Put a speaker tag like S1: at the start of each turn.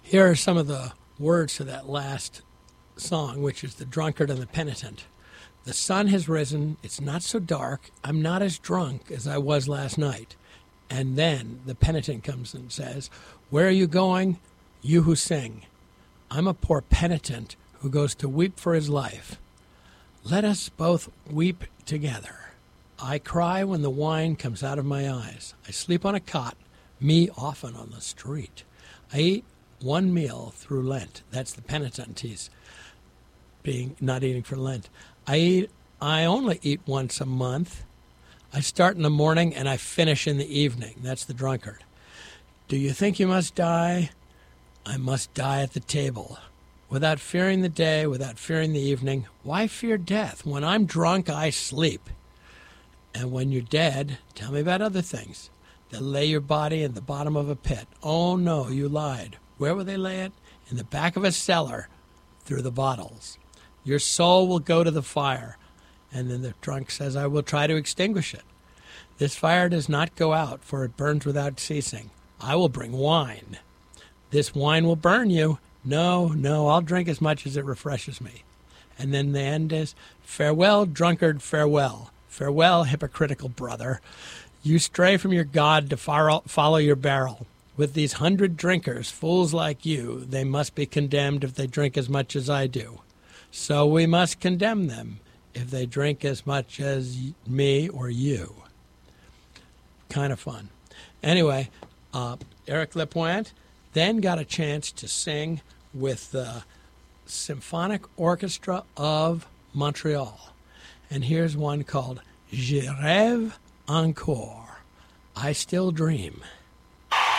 S1: Here are some of the words to that last song, which is The Drunkard and the Penitent. The sun has risen, it's not so dark, I'm not as drunk as I was last night. And then the penitent comes and says, where are you going, you who sing? I'm a poor penitent who goes to weep for his life. Let us both weep together. I cry when the wine comes out of my eyes. I sleep on a cot, me often on the street. I eat one meal through Lent. That's the penitent. He's not eating for Lent. I only eat once a month. I start in the morning and I finish in the evening. That's the drunkard. Do you think you must die? I must die at the table. Without fearing the day, without fearing the evening, why fear death? When I'm drunk, I sleep. And when you're dead, tell me about other things. They'll lay your body in the bottom of a pit. Oh, no, you lied. Where will they lay it? In the back of a cellar, through the bottles. Your soul will go to the fire. And then the drunk says, I will try to extinguish it. This fire does not go out, for it burns without ceasing. I will bring wine. This wine will burn you. No, I'll drink as much as it refreshes me. And then the end is, farewell, drunkard, farewell. Farewell, hypocritical brother. You stray from your God to follow your barrel. With these 100 drinkers, fools like you, they must be condemned if they drink as much as I do. So we must condemn them if they drink as much as me or you. Kind of fun. Anyway, Eric Lapointe then got a chance to sing with the Symphonic Orchestra of Montreal. And here's one called Je rêve encore. I still dream.